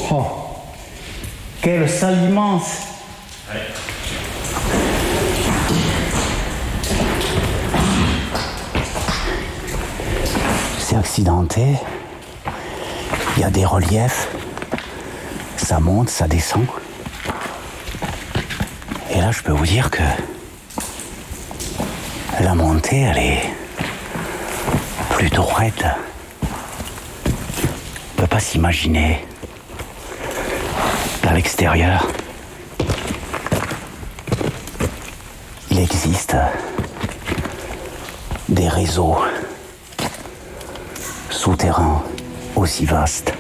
Oh, quelle salle immense! Ouais. C'est accidenté. Il y a des reliefs. Ça monte, ça descend. Et là, je peux vous dire que la montée, elle est plutôt raide. On peut pas s'imaginer à l'extérieur. Il existe des réseaux souterrains aussi vastes